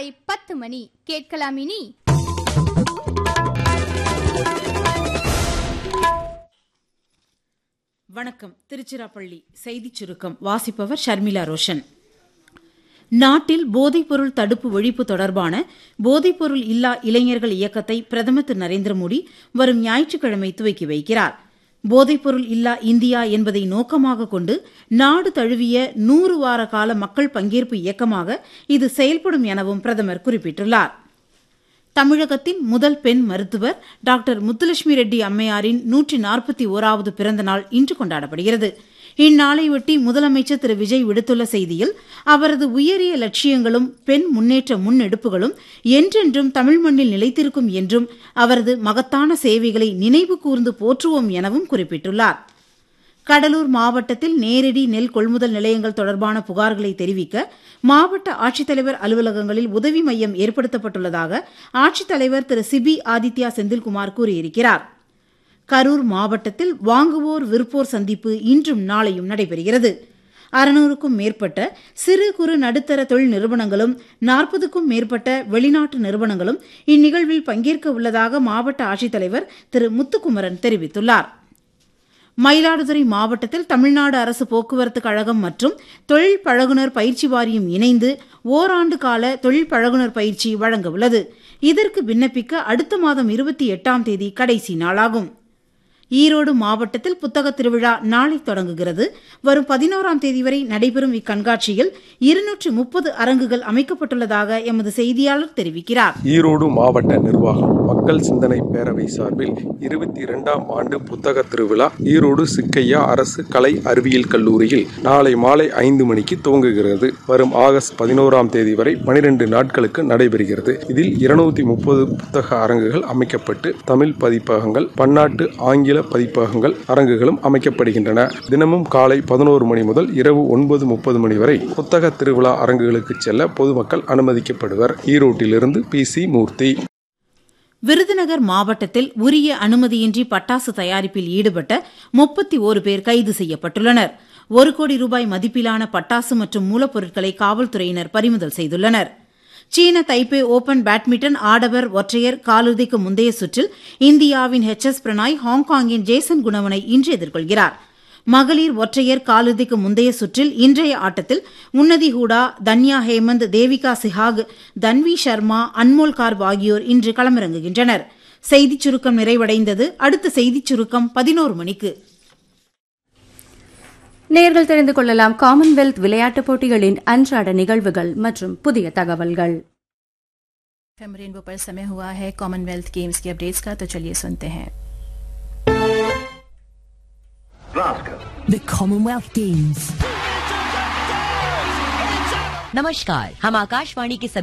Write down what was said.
காலை 10 மணி கேட்கலாம். இனி வணக்கம். திருச்சிராப்பள்ளி செய்திச் சுருக்கம் வாசிப்பவர் ஷர்மிளா ரோஷன். நாட்டில் போதைப்பொருள் தடுப்பு ஒழிப்பு தொடர்பான போதைப்பொருள் இல்லா இளைஞர்கள் இயக்கத்தை பிரதமர் திரு நரேந்திர மோடி வரும் ஞாயிற்றுக்கிழமை துவக்கி வைக்கிறார். போதைப்பொருள் இல்லா இந்தியா என்பதை நோக்கமாக கொண்டு நாடு தழுவிய 100 வார கால மக்கள் பங்கேற்பு இயக்கமாக இது செயல்படும் எனவும் பிரதமர் குறிப்பிட்டுள்ளார். தமிழகத்தின் முதல் பெண் மருத்துவர் டாக்டர் முத்துலட்சுமி ரெட்டி அம்மையாரின் 141வது பிறந்த நாள் இன்று கொண்டாடப்படுகிறது. இந்நாளையொட்டி முதலமைச்சர் திரு விஜய் விடுத்துள்ள செய்தியில் அவரது உயரிய லட்சியங்களும் பெண் முன்னேற்ற முன்னெடுப்புகளும் என்றென்றும் தமிழ் மண்ணில் நிலைத்திருக்கும் என்றும் அவரது மகத்தான சேவைகளை நினைவு கூர்ந்து போற்றுவோம் எனவும் குறிப்பிட்டுள்ளார். கடலூர் மாவட்டத்தில் நேரடி நெல் கொள்முதல் நிலையங்கள் தொடர்பான புகார்களை தெரிவிக்க மாவட்ட ஆட்சித்தலைவர் அலுவலகங்களில் உதவி மையம் ஏற்படுத்தப்பட்டுள்ளதாக ஆட்சித்தலைவர் திரு சிபி ஆதித்யா செந்தில்குமார் கூறியிருக்கிறார். கரூர் மாவட்டத்தில் வாங்குவோர் விற்போர் சந்திப்பு இன்றும் நாளையும் நடைபெறுகிறது. 600க்கும் மேற்பட்ட சிறு குறு நடுத்தர தொழில் நிறுவனங்களும் 40க்கும் மேற்பட்ட வெளிநாட்டு நிறுவனங்களும் இந்நிகழ்வில் பங்கேற்க உள்ளதாக மாவட்ட ஆட்சித்தலைவர் திரு முத்துக்குமரன் தெரிவித்துள்ளார். மயிலாடுதுறை மாவட்டத்தில் தமிழ்நாடு அரசு போக்குவரத்து கழகம் மற்றும் தொழில் பழகுனர் பயிற்சி வாரியம் இணைந்து ஓராண்டு கால தொழில் பழகுனர் பயிற்சி வழங்க உள்ளது. இதற்கு விண்ணப்பிக்க அடுத்த மாதம் 28ஆம் தேதி கடைசி நாளாகும். ஈரோடு மாவட்டத்தில் புத்தக திருவிழா நாளை தொடங்குகிறது. வரும் 11ஆம் தேதி வரை நடைபெறும் இக்கண்காட்சியில் 230 அரங்குகள் அமைக்கப்பட்டுள்ளதாக எமது செய்தியாளர் தெரிவிக்கிறார். ஈரோடு மாவட்ட நிர்வாகம் மக்கள் சிந்தனை பேரவை சார்பில் 22ஆம் ஆண்டு புத்தக திருவிழா ஈரோடு சிக்கையா அரசு கலை அறிவியல் கல்லூரியில் நாளை மாலை 5 மணிக்கு துவங்குகிறது. வரும் ஆகஸ்ட் 11ஆம் தேதி வரை 12 நாட்களுக்கு நடைபெறுகிறது. இதில் 230 புத்தக அரங்குகள் அமைக்கப்பட்டு தமிழ் பதிப்பகங்கள், பன்னாட்டு ஆங்கில பதிப்பகங்கள் அரங்குகளும் அமைக்கப்படுகின்றன. தினமும் காலை 11 மணி முதல் இரவு 9:30 மணி வரை புத்தக திருவிழா அரங்குகளுக்கு செல்ல பொதுமக்கள் அனுமதிக்கப்படுவர். ஈரோட்டிலிருந்து PC மூர்த்தி. விருதுநகர் மாவட்டத்தில் உரிய அனுமதியின்றி பட்டாசு தயாரிப்பில் ஈடுபட்ட 31 பேர் கைது செய்யப்பட்டுள்ளனர். 1 கோடி ரூபாய் மதிப்பிலான பட்டாசு மற்றும் மூலப்பொருட்களை காவல்துறையினர் பறிமுதல் செய்துள்ளனர். சீன தைப்பே ஓபன் பேட்மிண்டன் ஆடவர் ஒற்றையர் காலிறுதிக்கு முந்தைய சுற்றில் இந்தியாவின் HS பிரணாய் ஹாங்காங்கின் ஜேசன் குணவனை இன்று எதிர்கொள்கிறார். மகளிர் ஒற்றையர் காலிறுதிக்கு முந்தைய சுற்றில் இன்றைய ஆட்டத்தில் உன்னதி ஹூடா, தன்யா ஹேமந்த், தேவிகா சிஹாக், தன்வி சர்மா, அன்மோல் கார்ப் ஆகியோர் இன்று களமிறங்குகின்றனர். செய்திச் சுருக்கம் நிறைவடைந்தது. அடுத்த செய்திச் சுருக்கம் 11 மணிக்கு. நேயர்கள் தெரிந்து கொள்ளலாம் காமன்வெல்த் விளையாட்டுப் போட்டிகளின் அன்றாட நிகழ்வுகள் மற்றும் புதிய தகவல்கள். रेनबो पर समय हुआ है कॉमनवेल्थ गेम्स की अपडेट्स का, तो चलिए सुनते हैं. The Commonwealth Games. नमस्कार, हम आकाशवाणी के